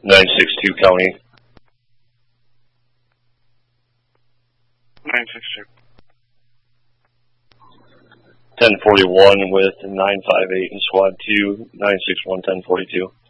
962 County. 962. 1041 with 958 and Squad 2, 961 1042.